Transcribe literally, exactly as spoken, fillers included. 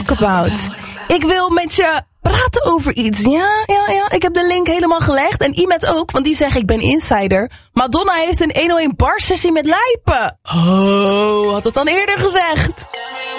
talk about. Ik wil met je praten over iets. Ja, ja, ja. Ik heb de link helemaal gelegd. En Imet ook, want die zegt ik ben insider. Madonna heeft een honderdéén bar sessie met Lijpen. Oh, had het dan eerder gezegd.